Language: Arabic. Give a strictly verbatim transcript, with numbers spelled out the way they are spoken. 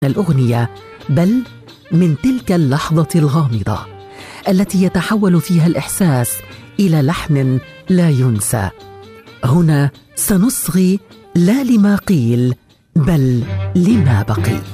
الأغنية، بل من تلك اللحظة الغامضة التي يتحول فيها الإحساس إلى لحن لا ينسى. هنا سنصغي لا لما قيل بل لما بقي.